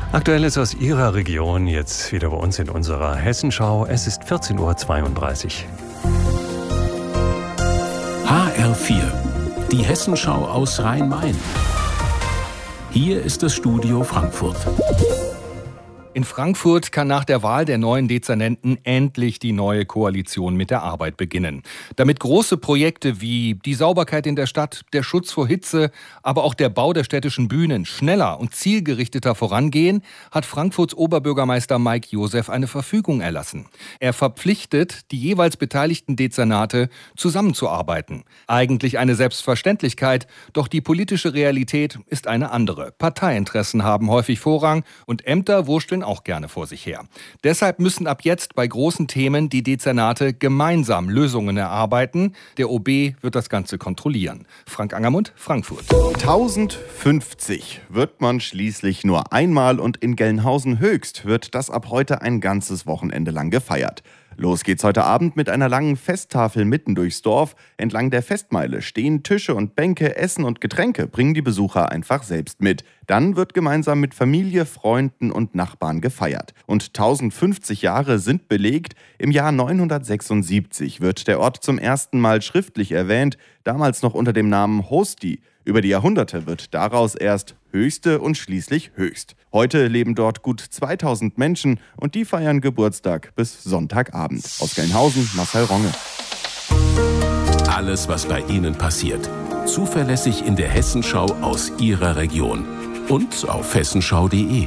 Aktuell ist aus Ihrer Region jetzt wieder bei uns in unserer Hessenschau. Es ist 14:32 Uhr. HR4, die Hessenschau aus Rhein-Main. Hier ist das Studio Frankfurt. In Frankfurt kann nach der Wahl der neuen Dezernenten endlich die neue Koalition mit der Arbeit beginnen. Damit große Projekte wie die Sauberkeit in der Stadt, der Schutz vor Hitze, aber auch der Bau der städtischen Bühnen schneller und zielgerichteter vorangehen, hat Frankfurts Oberbürgermeister Mike Joseph eine Verfügung erlassen. Er verpflichtet die jeweils beteiligten Dezernate, zusammenzuarbeiten. Eigentlich eine Selbstverständlichkeit, doch die politische Realität ist eine andere. Parteiinteressen haben häufig Vorrang und Ämter wursteln auch gerne vor sich her. Deshalb müssen ab jetzt bei großen Themen die Dezernate gemeinsam Lösungen erarbeiten. Der OB wird das Ganze kontrollieren. Frank Angermund, Frankfurt. 1050 wird man schließlich nur einmal und in Gelnhausen Höchst wird das ab heute ein ganzes Wochenende lang gefeiert. Los geht's heute Abend mit einer langen Festtafel mitten durchs Dorf. Entlang der Festmeile stehen Tische und Bänke, Essen und Getränke bringen die Besucher einfach selbst mit. Dann wird gemeinsam mit Familie, Freunden und Nachbarn gefeiert. Und 1050 Jahre sind belegt. Im Jahr 976 wird der Ort zum ersten Mal schriftlich erwähnt, damals noch unter dem Namen Hosti. Über die Jahrhunderte wird daraus erst Höchste und schließlich Höchst. Heute leben dort gut 2000 Menschen und die feiern Geburtstag bis Sonntagabend. Aus Gelnhausen, Marcel Ronge. Alles, was bei Ihnen passiert, zuverlässig in der Hessenschau aus Ihrer Region und auf hessenschau.de.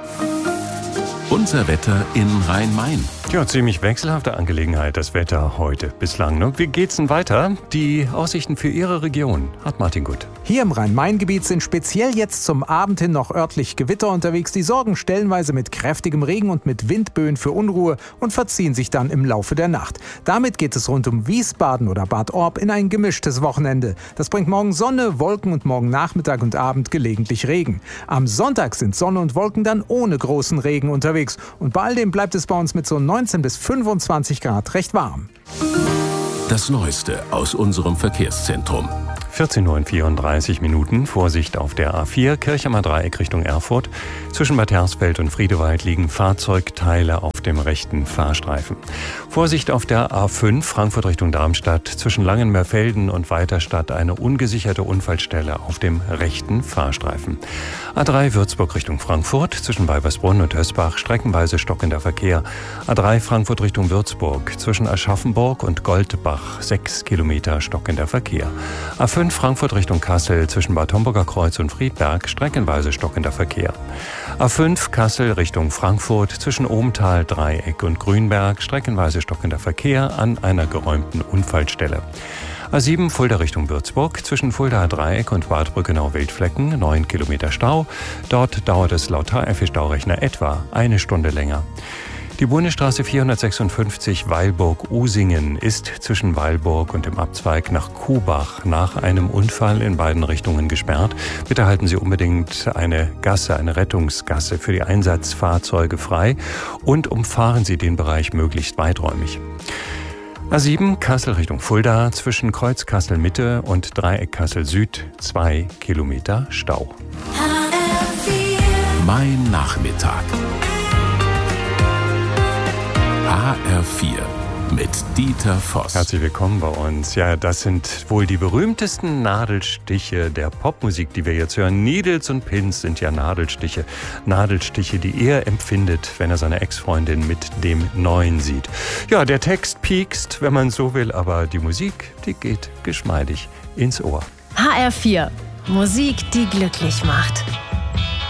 Unser Wetter in Rhein-Main. Ja, ziemlich wechselhafte Angelegenheit, das Wetter heute bislang. Ne? Wie geht's denn weiter? Die Aussichten für Ihre Region hat Martin Gut. Hier im Rhein-Main-Gebiet sind speziell jetzt zum Abend hin noch örtlich Gewitter unterwegs. Die sorgen stellenweise mit kräftigem Regen und mit Windböen für Unruhe und verziehen sich dann im Laufe der Nacht. Damit geht es rund um Wiesbaden oder Bad Orb in ein gemischtes Wochenende. Das bringt morgen Sonne, Wolken und morgen Nachmittag und Abend gelegentlich Regen. Am Sonntag sind Sonne und Wolken dann ohne großen Regen unterwegs. Und bei all dem bleibt es bei uns mit so 19 bis 25 Grad recht warm. Das Neueste aus unserem Verkehrszentrum. 14:34 Uhr. Vorsicht auf der A4, Kirchheimer Dreieck Richtung Erfurt. Zwischen Bad Hersfeld und Friedewald liegen Fahrzeugteile auf dem rechten Fahrstreifen. Vorsicht auf der A5, Frankfurt Richtung Darmstadt. Zwischen Langenmeerfelden und Weiterstadt eine ungesicherte Unfallstelle auf dem rechten Fahrstreifen. A3 Würzburg Richtung Frankfurt. Zwischen Weibersbrunn und Hösbach streckenweise stockender Verkehr. A3 Frankfurt Richtung Würzburg. Zwischen Aschaffenburg und Goldbach 6 Kilometer stockender Verkehr. A5 Frankfurt Richtung Kassel zwischen Bad Homburger Kreuz und Friedberg streckenweise stockender Verkehr. A5 Kassel Richtung Frankfurt zwischen Ohmtal, Dreieck und Grünberg streckenweise stockender Verkehr an einer geräumten Unfallstelle. A7 Fulda Richtung Würzburg zwischen Fulda Dreieck und Bad Brückenau-Wildflecken 9 Kilometer Stau. Dort dauert es laut HF-Staurechner etwa eine Stunde länger. Die Bundesstraße 456 Weilburg-Usingen ist zwischen Weilburg und dem Abzweig nach Kuhbach nach einem Unfall in beiden Richtungen gesperrt. Bitte halten Sie unbedingt eine Gasse, eine Rettungsgasse für die Einsatzfahrzeuge frei und umfahren Sie den Bereich möglichst weiträumig. A7 Kassel Richtung Fulda zwischen Kreuz Kassel Mitte und Dreieck Kassel Süd 2 Kilometer Stau. Mein Nachmittag. HR4 mit Dieter Voss. Herzlich willkommen bei uns. Ja, das sind wohl die berühmtesten Nadelstiche der Popmusik, die wir jetzt hören. Needles und Pins sind ja Nadelstiche. Nadelstiche, die er empfindet, wenn er seine Ex-Freundin mit dem Neuen sieht. Ja, der Text piekst, wenn man so will, aber die Musik, die geht geschmeidig ins Ohr. HR4, Musik, die glücklich macht.